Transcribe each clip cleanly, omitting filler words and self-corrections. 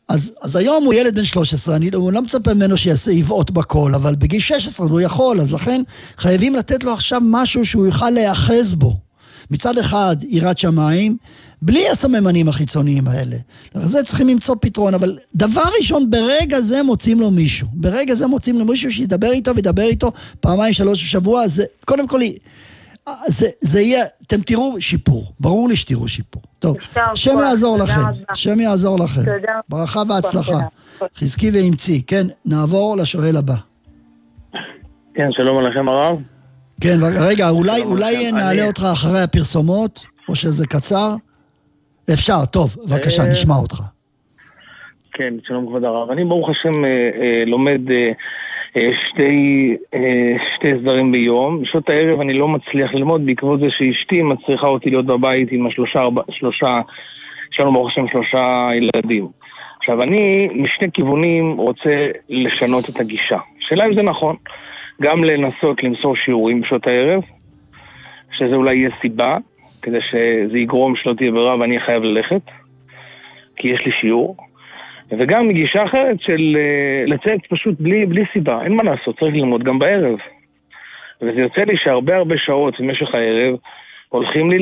אז היום הוא ילד בן 13, הוא לא מצפה ממנו שיעשה יבעוט בכל, אבל בגיל 16 הוא יכול, אז לכן חייבים לתת לו עכשיו משהו שהוא יוכל להיאחז בו. מצד אחד, יראת שמיים, בלי הסממנים החיצוניים האלה. זה צריכים למצוא פתרון, אבל דבר ראשון, ברגע זה מוצאים לו מישהו. ברגע זה מוצאים לו מישהו שידבר איתו, וידבר איתו פעמיים, 3 בשבוע, זה, קודם כל, זה יהיה, אתם תראו שיפור, ברור לי שתראו שיפור. טוב, שם יעזור לכם, שם יעזור לכם. ברכה והצלחה. חזקי ואמצי, כן, נעבור לשואל הבא. כן, שלום עליכם הרב. כן, רגע, אולי נעלה אותך אחרי הפרסומות, או שזה קצר? אפשר, טוב, בבקשה, נשמע אותך. כן, שלום כבוד הרב. אני ברוך השם לומד שתי סדרים ביום. בשעות הערב אני לא מצליח ללמוד בעקבות זה שאשתי מצליחה אותי להיות בבית עם שלום ברוך השם 3 ילדים. עכשיו אני משני כיוונים רוצה לשנות את הגישה. שאלה אם זה נכון. גם לנסות למסור שיעורים בשעות הערב, שזה אולי יהיה סיבה, כדי שזה יגרום שלא תהיה ברירה ואני חייב ללכת, כי יש לי שיעור. וגם מגישה אחרת של לצאת פשוט בלי סיבה, אין מה לעשות, צריך ללמוד גם בערב. וזה יוצא לי שהרבה שעות במשך הערב הולכים לי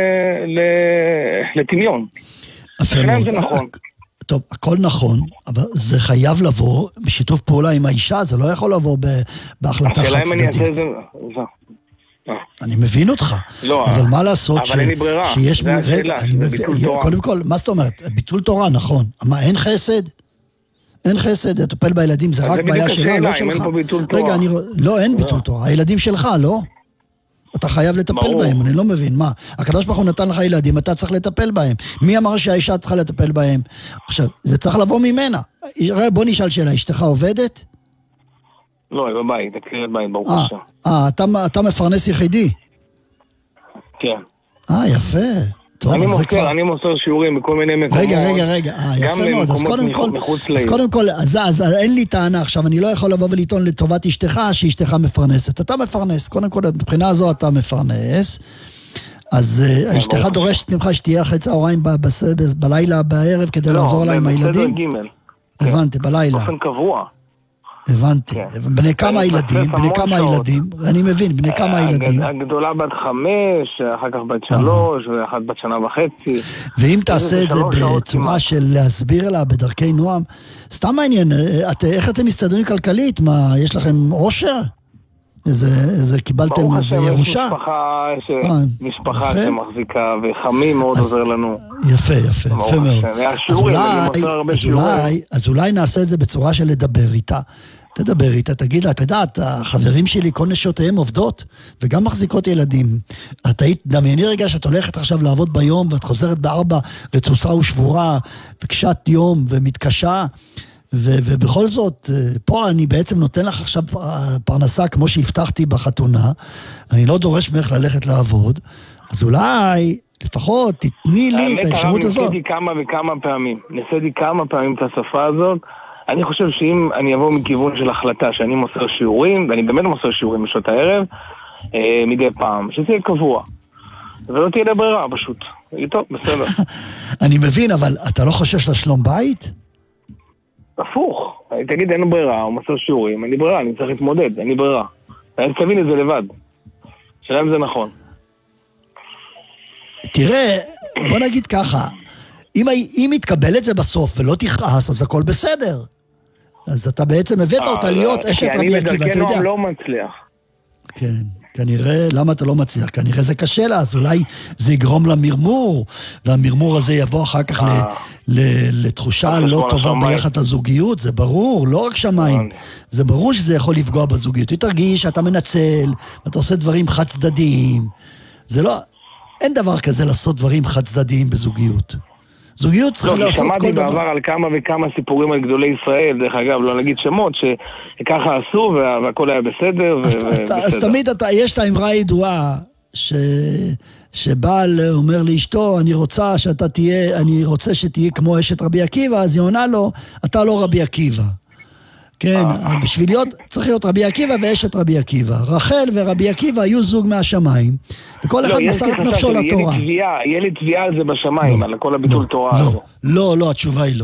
לטמיון. השאלה אם זה נכון. טוב, הכל נכון, אבל זה חייב לבוא בשיתוף פעולה עם האישה, זה לא יכול לבוא בהחלטה חד צדדית. אני מבין אותך, אבל מה לעשות שיש... רגע, קודם כל, מה זאת אומרת? ביטול תורה, נכון. מה, אין חסד? אין חסד, לטפל בילדים, זה רק בעיה שלה, לא שלך. רגע, לא, אין ביטול תורה, הילדים שלך, לא? אתה חייב לטפל בהם, אני לא מבין, מה? הקדוש ברוך הוא נתן לך ילדים, אתה צריך לטפל בהם. מי אמר שהאישה צריכה לטפל בהם? עכשיו, זה צריך לבוא ממנה. בוא נשאל שאלה, אשתך עובדת? לא, היא בבית, תקריא בית, ברוך השם. אתה מפרנס יחידי? כן. יפה. אני מוסר שיעורים בכל מיני מקומות. רגע, יפה מאוד. אז קודם כל, אז אין לי טענה עכשיו, אני לא יכול לבוא ולטעון לטובת אשתך, שאשתך מפרנסת. אתה מפרנס, קודם כל, מבחינה הזו אתה מפרנס, אז אשתך דורשת ממך שתהיה אחרי צהריים בלילה, בערב, כדי לעזור לה עם הילדים? הבנתי, בלילה. באופן קבוע. הבנתי. בני כמה ילדים? אני מבין, בני כמה ילדים? הגדולה בת 5, אחר כך בת 3, ואחת בת 1.5 שנה. ואם תעשה את זה בצורה של להסביר לה בדרכי נועם, סתם מעניין, איך אתם מסתדרים כלכלית? מה, יש לכם עושר? איזה קיבלתם איזה ירושה? משפחה שמחזיקה, וחמים מאוד עוזר לנו. יפה מאוד. אז אולי נעשה את זה בצורה של לדבר איתה. תדבר איתה, תגיד לה, אתה יודעת, החברים שלי, כל נשותיהם עובדות, וגם מחזיקות ילדים. דמייני רגע שאת הולכת עכשיו לעבוד ביום, ואת חוזרת ב4, רצוצה ושבורה, וקשת יום, ומתקשה, ובכל זאת, פה אני בעצם נותן לך עכשיו פרנסה כמו שהבטחתי בחתונה, אני לא דורש ממך ללכת לעבוד, אז אולי לפחות תתני לי את האפשרות הזאת. ניסיתי כמה פעמים את השפה הזאת, אני חושב שאם אני אבוא מכיוון של החלטה שאני מוסר שיעורים, ואני באמת מוסר שיעורים בשעות הערב, מדי פעם, שזה יהיה קבוע. ולא תהיה לברירה פשוט. טוב, בסדר. אני מבין, אבל אתה לא חושש לשלום בית? הפוך, תגיד אין ברירה, הוא מוסר שיעורים, אין לי ברירה, אני צריך להתמודד, אין לי ברירה. אני תבין את זה לבד. שאלה אם זה נכון. תראה, בוא נגיד ככה, אם יתקבל את זה בסוף ולא תכעס, אז הכל בסדר. אז אתה בעצם הבאת אותה להיות אשת רבי עקיבא, אתה יודע. כי אני בדרכי נועם לא מצליח. כן, כנראה, למה אתה לא מצליח? כנראה זה קשה לה, אז אולי זה יגרום למרמור, והמרמור הזה יבוא אחר כך לתחושה לא טובה ביחד הזוגיות, זה ברור, לא רק שמיים, זה ברור שזה יכול לפגוע בזוגיות. היא תרגיש שאתה מנצל, ואתה עושה דברים חד צדדיים, זה לא, אין דבר כזה לעשות דברים חד צדדיים בזוגיות. זוגיות צריכה לעשות כל דבר. שמעתי בעבר על כמה וכמה סיפורים על גדולי ישראל, דרך אגב, לא נגיד שמות, שככה עשו והכל היה בסדר. אז תמיד יש את האמרה הידועה, שבעל אומר לאשתו, אני רוצה שתהיה כמו אשת רבי עקיבא, אז היא עונה לו, אתה לא רבי עקיבא. כן, בשביל להיות, צריך להיות רבי עקיבא ואשת רבי עקיבא. רחל ורבי עקיבא היו זוג מהשמיים, וכל אחד מסר את נפשו לתורה. יהיה לי תביעה על זה בשמיים, על כל הביטול תורה. לא, התשובה היא לא.